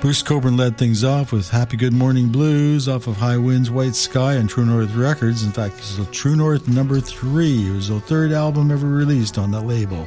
Bruce Cockburn led things off with Happy Good Morning Blues off of High Winds, White Sky on True North Records. In fact, this is True North number 3. It was the third album ever released on that label.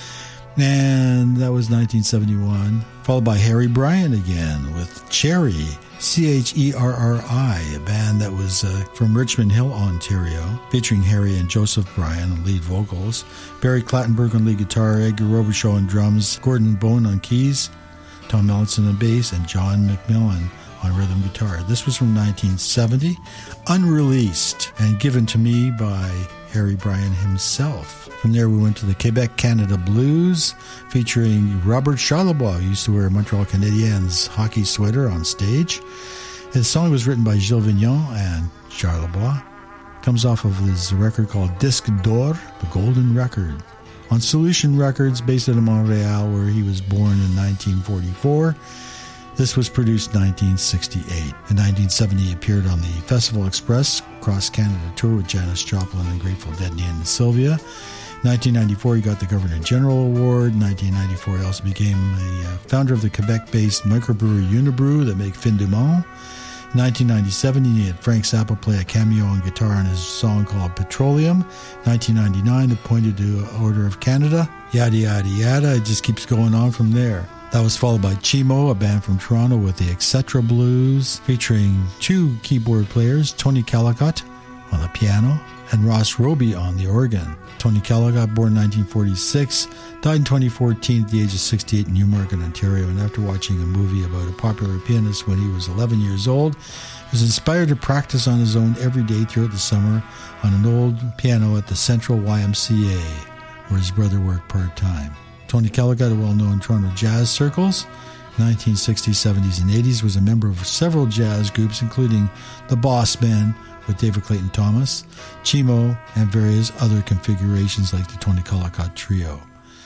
And that was 1971. Followed by Harry Bryan again with Cherry, Cherri, a band that was from Richmond Hill, Ontario, featuring Harry and Joseph Bryan on lead vocals, Barry Clattenburg on lead guitar, Edgar Robichaud on drums, Gordon Bone on keys, Tom Ellison on bass, and John McMillan on rhythm guitar. This was from 1970, unreleased and given to me by Harry Bryan himself. From there, we went to the Quebec Canada Blues, featuring Robert Charlebois, who used to wear a Montreal Canadiens hockey sweater on stage. His song was written by Gilles Vignon and Charlebois. Comes off of his record called Disque d'Or, the Golden Record, on Solution Records, based out of Montreal, where he was born in 1944. This was produced in 1968. In 1970, he appeared on the Festival Express Cross Canada Tour with Janis Joplin and Grateful Dead and Sylvia. 1994, he got the Governor General Award. 1994, he also became the founder of the Quebec-based microbrewery Unibrew that make Fin du Monde. In 1997, he had Frank Zappa play a cameo on guitar on his song called Petroleum. 1999, appointed to Order of Canada. Yada, yada, yada. It just keeps going on from there. That was followed by Chimo, a band from Toronto, with the Etc. Blues, featuring 2 keyboard players, Tony Callicott on the piano and Ross Roby on the organ. Tony Callicott, born in 1946, died in 2014 at the age of 68 in Newmarket, Ontario, and after watching a movie about a popular pianist when he was 11 years old, he was inspired to practice on his own every day throughout the summer on an old piano at the Central YMCA, where his brother worked part-time. Tony Callicott, well-known in Toronto jazz circles, 1960s, 70s, and 80s, was a member of several jazz groups, including the Boss Band with David Clayton Thomas, Chimo, and various other configurations like the Tony Callicott Trio.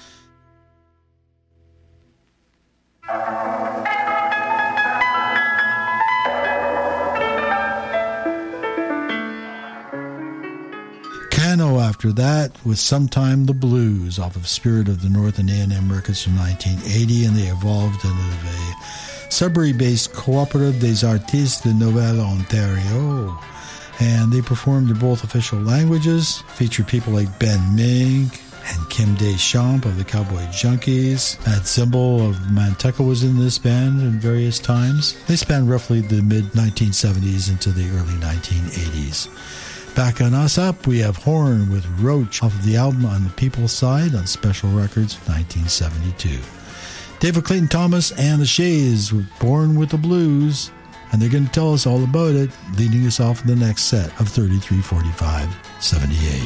Cano after that with Sometime the Blues off of Spirit of the North and A&M Records from 1980, and they evolved into a Sudbury-based Coopérative des Artistes de Nouvelle-Ontario, and they performed in both official languages, featured people like Ben Mink and Kim Deschamps of the Cowboy Junkies. Matt Zimbel of Manteca was in this band in various times. They spanned roughly the mid-1970s into the early 1980s. Back on us up, we have Horn with Roach off of the album On the People's Side on Special Records, 1972. David Clayton Thomas and the Shays were Born with the Blues, and they're going to tell us all about it, leading us off in the next set of 3345-78.